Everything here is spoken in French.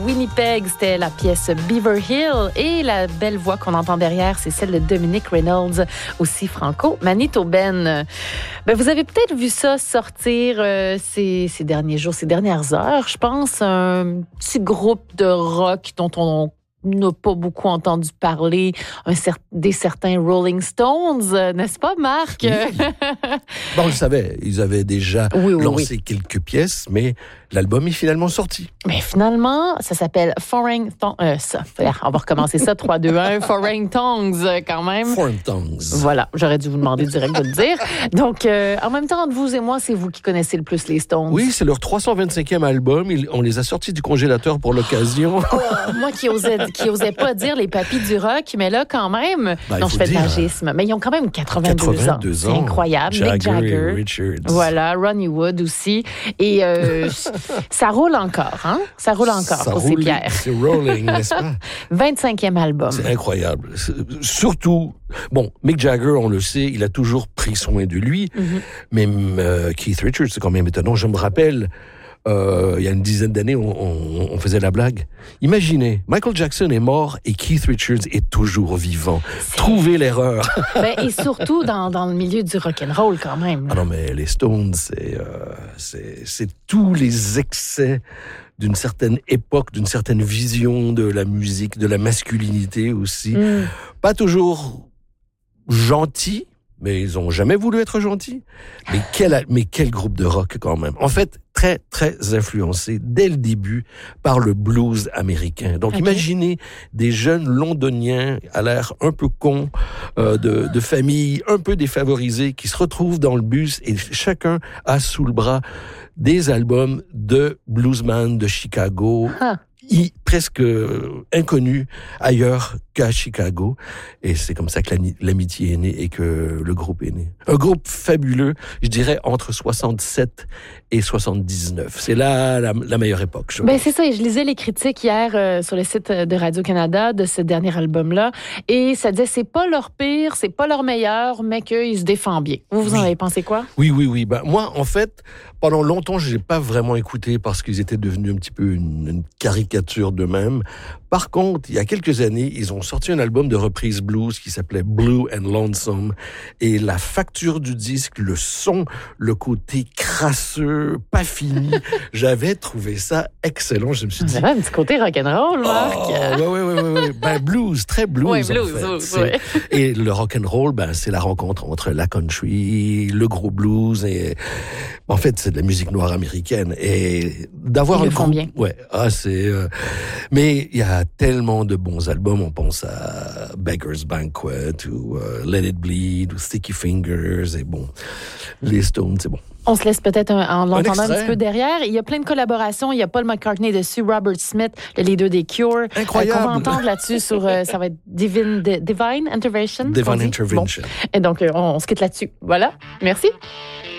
Winnipeg, c'était la pièce Beaver Hill. Et la belle voix qu'on entend derrière, c'est celle de Dominic Reynolds, aussi franco-manitobaine. Vous avez peut-être vu ça sortir ces derniers jours, ces dernières heures, je pense. Un petit groupe de rock dont on n'a pas beaucoup entendu parler, des certains Rolling Stones, n'est-ce pas, Marc? Oui. On le savait, ils avaient déjà lancé quelques pièces, mais l'album est finalement sorti. Mais finalement, ça s'appelle Foreign Tongues. On va recommencer ça, 3, 2, 1. Foreign Tongues, quand même. Foreign Tongues. Voilà, j'aurais dû vous demander direct de le dire. Donc, en même temps, entre vous et moi, c'est vous qui connaissez le plus les Stones. Oui, c'est leur 325e album. On les a sortis du congélateur pour l'occasion. Moi qui osais pas dire les papis du rock, mais là, quand même... non, je fais de l'agisme. Mais ils ont quand même 82 ans. C'est incroyable. Mick Jagger. Richards. Voilà, Ronnie Wood aussi. Et ça roule encore, hein? Ça roule encore pour ces pierres. C'est rolling, n'est-ce pas? 25e album. C'est incroyable. Surtout, Mick Jagger, on le sait, il a toujours pris soin de lui. Mais Keith Richards, c'est quand même étonnant. Je me rappelle... il y a une dizaine d'années, on faisait la blague. Imaginez, Michael Jackson est mort et Keith Richards est toujours vivant. Trouvez l'erreur. Et surtout dans le milieu du rock'n'roll quand même. Ah non, mais les Stones, c'est tous les excès d'une certaine époque, d'une certaine vision de la musique, de la masculinité aussi. Pas toujours gentil, mais ils n'ont jamais voulu être gentils. Mais quel groupe de rock quand même. En fait, très, très influencé dès le début par le blues américain. Donc, imaginez des jeunes londoniens à l'air un peu cons, de familles un peu défavorisées, qui se retrouvent dans le bus et chacun a sous le bras des albums de bluesman de Chicago, presque inconnus ailleurs qu'à Chicago. Et c'est comme ça que l'amitié est née et que le groupe est né. Un groupe fabuleux, je dirais entre 67 et 79. C'est là la meilleure époque. C'est ça, et je lisais les critiques hier sur le site de Radio-Canada de ce dernier album-là, et ça disait c'est pas leur pire, c'est pas leur meilleur, mais qu'ils se défendent bien. Vous en avez pensé quoi? Oui. Moi, en fait, pendant longtemps, je n'ai pas vraiment écouté parce qu'ils étaient devenus un petit peu une caricature d'eux-mêmes. Par contre, il y a quelques années, ils ont sorti un album de reprise blues qui s'appelait Blue and Lonesome. Et la facture du disque, le son, le côté crasseux, pas fini, j'avais trouvé ça excellent. Je me suis dit... C'est un petit côté rock'n'roll, Marc. Oui. Blues, très blues. Oui, blues, en fait. Et le rock'n'roll, c'est la rencontre entre la country, le gros blues et... En fait, c'est de la musique noire américaine. Et d'avoir un groupe... bien. Mais il y a tellement de bons albums. On pense à Beggar's Banquet ou Let It Bleed ou Sticky Fingers. Et les Stones, c'est bon. On se laisse peut-être en l'entendant un petit peu derrière. Il y a plein de collaborations. Il y a Paul McCartney dessus, Robert Smith, le leader des Cure. Incroyable. Qu'on va entendre là-dessus sur, ça va être Divine Intervention. Divine Intervention. Et donc, on se quitte là-dessus. Voilà. Merci.